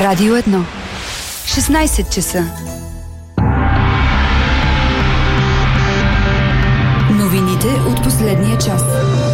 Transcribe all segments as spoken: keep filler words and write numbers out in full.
Радио едно. шестнайсет часа. Новините от последния час.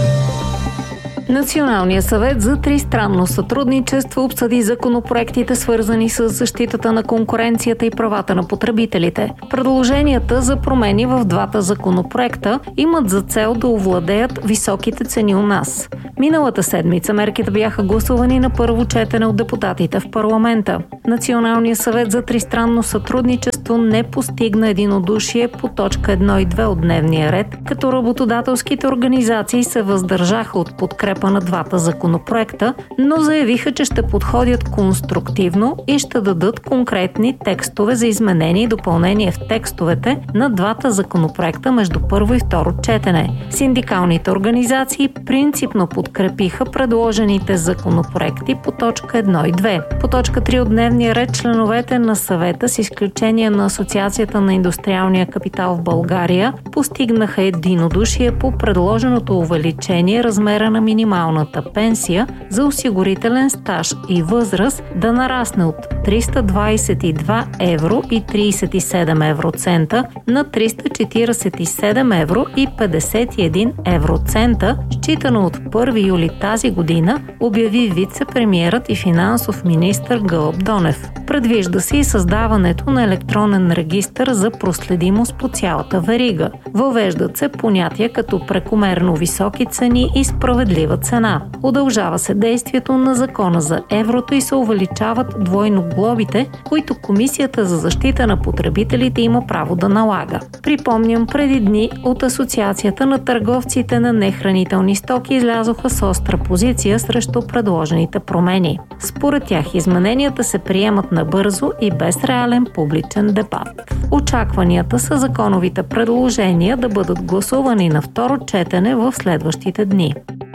Националният съвет за тристранно сътрудничество обсъди законопроектите, свързани с защитата на конкуренцията и правата на потребителите. Предложенията за промени в двата законопроекта имат за цел да овладеят високите цени у нас. Миналата седмица мерките бяха гласувани на първо четене от депутатите в парламента. Националният съвет за тристранно сътрудничество не постигна единодушие по точка едно и две от дневния ред, като работодателските организации се въздържаха от подкрепа на двата законопроекта, но заявиха, че ще подходят конструктивно и ще дадат конкретни текстове за изменение и допълнение в текстовете на двата законопроекта между първо и второ четене. Синдикалните организации принципно подкрепиха предложените законопроекти по точка едно и две. По точка три от дневния ред членовете на съвета, с изключение на Асоциацията на индустриалния капитал в България, постигнаха единодушие по предложеното увеличение размера на минималната пенсия за осигурителен стаж и възраст да нарасне от триста двайсет и два евро и трийсет и седем евроцента на триста четирийсет и седем евро и петдесет и един евроцента, считано от първи юли тази година, обяви вице-премиерът и финансов министър Гълъб Донев. Предвижда се и създаването на електронен регистър за проследимост по цялата верига. Въвеждат се понятия като прекомерно високи цени и справедлива цена. Удължава се действието на закона за еврото и се увеличават двойно глобите, които Комисията за защита на потребителите има право да налага. Припомням, преди дни от Асоциацията на търговците на нехранителни стоки излязоха с остра позиция срещу предложените промени. Според тях измененията се приемат набързо и без реален публичен дебат. Очакванията са законовите предложения да бъдат гласувани на второ четене в следващите дни.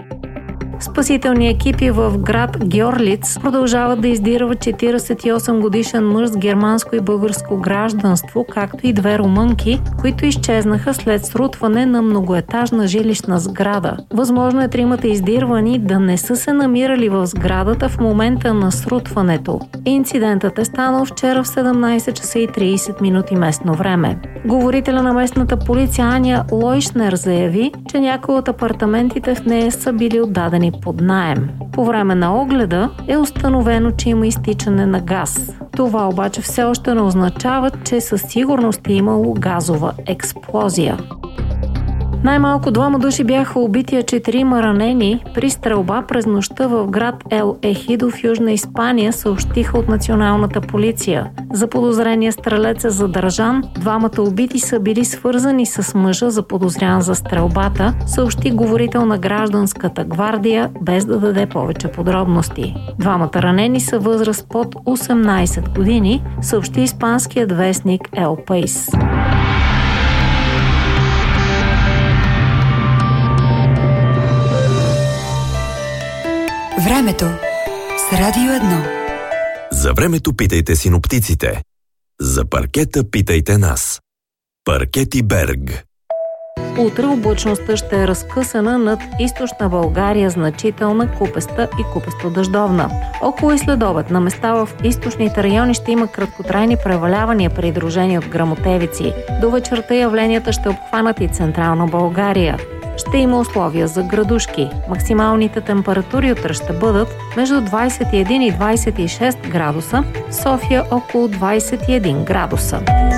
Спасителни екипи в град Гьорлиц продължават да издирват четирийсет и осем годишен мъж с германско и българско гражданство, както и две румънки, които изчезнаха след срутване на многоетажна жилищна сграда. Възможно е тримата издирвани да не са се намирали в сградата в момента на срутването. Инцидентът е станал вчера в седемнайсет часа и трийсет минути местно време. Говорителя на местната полиция Аня Лойшнер заяви, че някои от апартаментите в нея са били отдадени под наем. По време на огледа е установено, че има изтичане на газ. Това обаче все още не означава, че със сигурност е имало газова експлозия. Най-малко двама души бяха убити, а четирима ранени при стрелба през нощта в град Ел Ехидо в Южна Испания, съобщиха от националната полиция. Заподозрения стрелец е задържан. Двамата убити са били свързани с мъжа, заподозрян за стрелбата, съобщи говорител на гражданската гвардия, без да даде повече подробности. Двамата ранени са възраст под осемнайсет години, съобщи испанският вестник Ел Пейс. Времето с Радио едно. За времето питайте синоптиците. За паркета питайте нас. Паркети Берг. Утре облачността ще е разкъсана над източна България, значителна, купеста и купесто-дъждовна. Около и следобед на места в източните райони ще има краткотрайни превалявания, придружени от гръмотевици. До вечерта явленията ще обхванат и централна България. Ще има условия за градушки. Максималните температури утре ще бъдат между двайсет и един и двайсет и шест градуса, в София около двайсет и един градуса.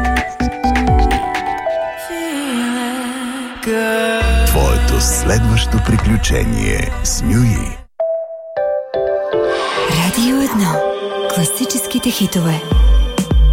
Твоето следващо приключение с Мюи. Радио едно. Класическите хитове.